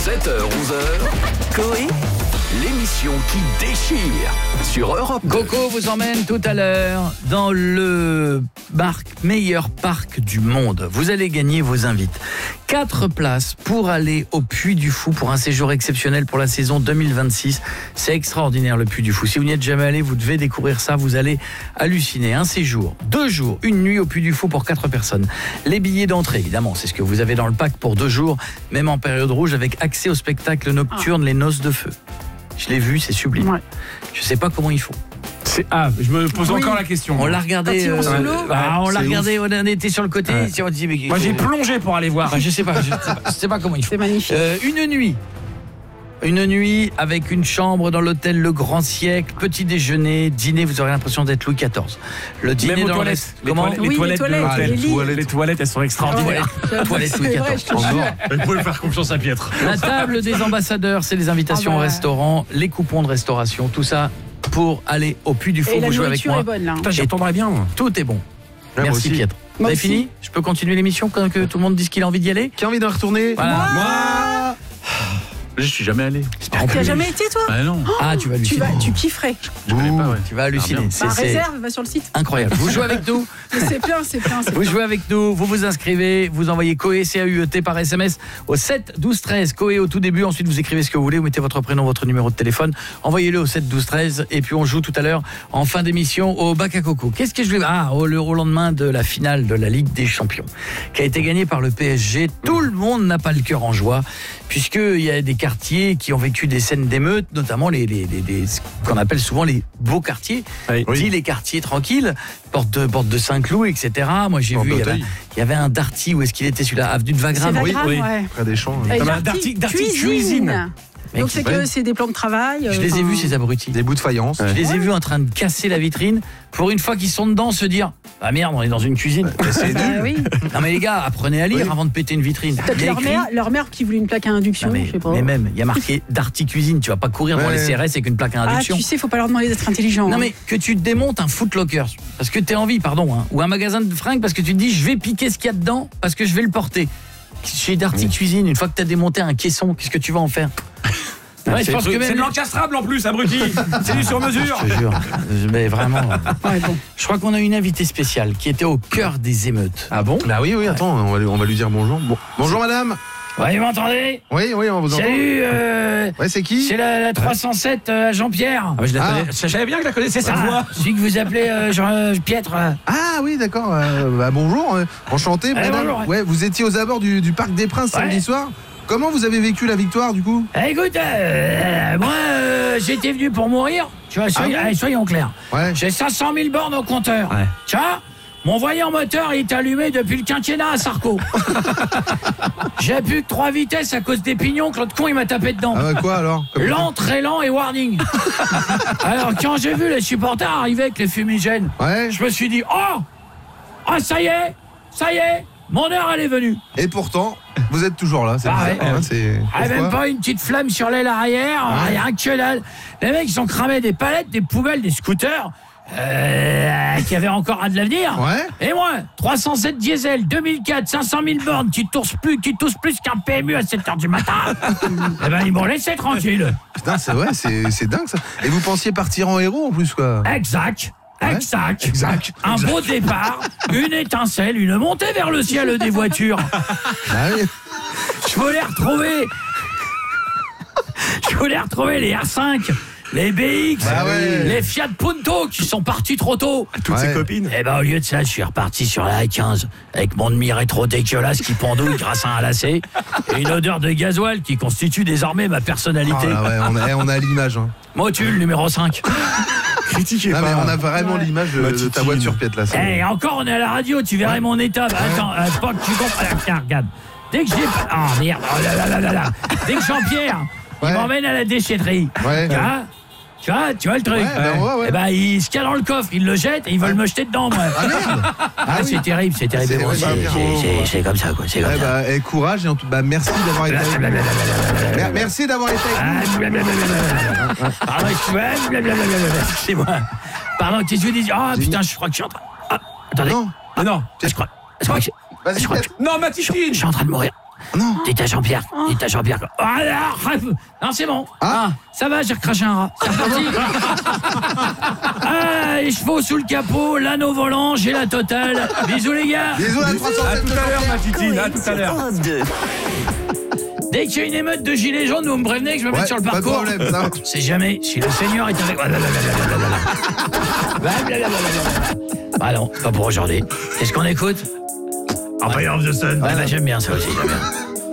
7h-11h, Coé, l'émission qui déchire sur Europe 2. Coco vous emmène tout à l'heure dans le meilleur parc du monde. Vous allez gagner vos invites. 4 places pour aller au Puy du Fou pour un séjour exceptionnel pour la saison 2026. C'est extraordinaire le Puy du Fou. Si vous n'y êtes jamais allé, vous devez découvrir ça. Vous allez halluciner. Un séjour, 2 jours, une nuit au Puy du Fou pour 4 personnes. Les billets d'entrée, évidemment, c'est ce que vous avez dans le pack pour 2 jours, même en période rouge, avec accès au spectacle nocturne Les Noces de Feu. Je l'ai vu, c'est sublime. Ouais. Je sais pas comment ils font. Je me pose encore la question. On l'a regardé. On l'a regardé. On était sur le côté. Ouais. On dit, mais moi, j'ai plongé pour aller voir. Je sais pas comment ils font. C'est magnifique. Une nuit avec une chambre dans l'hôtel Le Grand Siècle, petit déjeuner, dîner, vous aurez l'impression d'être Louis XIV. Le dîner même aux dans toilettes. Les toilettes, elles sont extraordinaires. Toilettes Louis XIV. Vous pouvez faire confiance à Pietre. La table des ambassadeurs, c'est les invitations au restaurant, les coupons de restauration, tout ça pour aller au Puy du Fou. Vous jouez avec moi. Est bonne, là. Putain, j'y retournerai bien. Moi. Tout est bon. Merci Pietre. Vous avez fini ? Je peux continuer l'émission quand que tout le monde dise qu'il a envie d'y aller ? Qui a envie de retourner ? Voilà. Moi. Je suis jamais allé. Tu n'as jamais été, toi ? Ah non. Tu vas halluciner. Tu kifferais. Je connais pas, ouais. Tu vas halluciner. Réserve, va sur le site. Incroyable. Vous jouez avec nous. C'est plein. Vous jouez avec nous, vous vous inscrivez, vous envoyez Coé, C-A-U-E-T par SMS au 7 12 13. Coé au tout début, ensuite vous écrivez ce que vous voulez, vous mettez votre prénom, votre numéro de téléphone, envoyez-le au 7 12 13 et puis on joue tout à l'heure en fin d'émission au Bac à Coco. Qu'est-ce que je vais au lendemain de la finale de la Ligue des Champions qui a été gagnée par le PSG. Tout le monde n'a pas le cœur en joie puisqu'il y a des quartiers qui ont vécu des scènes d'émeutes, notamment ce qu'on appelle souvent les beaux quartiers, les quartiers tranquilles, porte de Saint-Cloud, etc. Moi j'ai vu, il y avait un Darty, où est-ce qu'il était celui-là, avenue de Wagram. Oui. Près des champs. Un Darty cuisine. Donc c'est des plans de travail. Je les ai vus, ces abrutis. Des bouts de faïence. Je les ai vus en train de casser la vitrine pour une fois qu'ils sont dedans se dire ah merde, on est dans une cuisine. C'est nul. Oui. Non mais les gars, apprenez à lire avant de péter une vitrine. Peut-être leur mère qui voulait une plaque à induction, je sais pas. Mais même, il y a marqué Darty cuisine, tu vas pas courir dans les CRS avec une plaque à induction. Tu sais, faut pas leur demander d'être intelligent. Non mais que tu démontes un Foot Locker parce que t'as envie, ou un magasin de fringues parce que tu te dis je vais piquer ce qu'il y a dedans parce que je vais le porter. Chez Darty Cuisine, une fois que t'as démonté un caisson, qu'est-ce que tu vas en faire ? Je pense que c'est de l'encastrable en plus, abruti. C'est du sur mesure. Je te jure. Mais vraiment. Je crois qu'on a une invitée spéciale qui était au cœur des émeutes. Ah bon ? Bah oui, attends, on va lui dire bonjour. Bonjour madame. Ouais, vous m'entendez ? Oui, on vous entend. Salut, c'est qui ? C'est la 307 à Jean-Pierre. Je savais bien que je la connaissais, cette voix. Celui que vous appelez Pietre. Ah oui, d'accord. Bonjour, enchanté madame. Bonjour. Ouais, vous étiez aux abords du Parc des Princes samedi soir ? Comment vous avez vécu la victoire du coup ? Écoute, moi j'étais venu pour mourir, tu vois, soyons clairs. Ouais. J'ai 500 000 bornes au compteur. Ouais. Tu vois, mon voyant moteur il est allumé depuis le quinquennat à Sarko. J'ai plus que 3 vitesses à cause des pignons que l'autre con il m'a tapé dedans. Ah quoi alors ? Lent, très lent et warning. Alors quand j'ai vu les supporters arriver avec les fumigènes, je me suis dit ça y est, mon heure elle est venue. Et pourtant, vous êtes toujours là, c'est même pas une petite flamme sur l'aile arrière, rien que dalle. Les mecs ils ont cramé des palettes, des poubelles, des scooters qui avaient encore de l'avenir. Et moi, 307 diesel, 2004, 500 000 bornes qui toussent plus qu'un PMU à 7h du matin. Ils m'ont laissé tranquille. Putain, c'est dingue ça. Et vous pensiez partir en héros en plus quoi ? Exact. Un beau départ, une étincelle, une montée vers le ciel des voitures. Je voulais retrouver les R5, les BX, les Fiat Punto qui sont partis trop tôt. Toutes ses copines. Au lieu de ça, je suis reparti sur la A15 avec mon demi-rétro dégueulasse qui pendouille grâce à un lacet et une odeur de gasoil qui constitue désormais ma personnalité. On a l'image. Motule numéro 5. Critiquez pas. Mais on a vraiment l'image de ta voiture, Piette, là. Encore, on est à la radio, tu verrais mon état. Attends, pas que tu comprends. Tiens, regarde. Dès que j'ai... merde. Dès que Jean-Pierre, il m'emmène à la déchetterie. Tu vois le truc. Il se cale dans le coffre, il le jette et ils veulent me jeter dedans, moi. Ah merde. C'est terrible. C'est comme ça, quoi. C'est comme ça. Courage et merci d'avoir été avec nous. Merci d'avoir été avec nous. C'est moi. Pardon, qu'est-ce que je dis ? Putain, je crois que je suis en train... Attendez. Non. Je crois que... Vas-y, non, Mathilde. Je suis en train de mourir. Non. Dites à Jean-Pierre. Dites à Jean-Pierre. Non, c'est bon. Ça va, j'ai recraché un rat. C'est reparti. Les chevaux sous le capot, l'anneau volant, j'ai la totale. Bisous les gars. Bisous à 307 À tout à l'heure, ma Titine, à tout à l'heure. Dès qu'il y a une émeute de gilets jaunes, vous me prévenez que je me mette sur le parcours. Pas de problème, ça. C'est jamais si le Seigneur est avec... Bah non, pas pour aujourd'hui. Qu'est-ce qu'on écoute? Empire of the Sun. J'aime bien ça aussi, j'aime bien.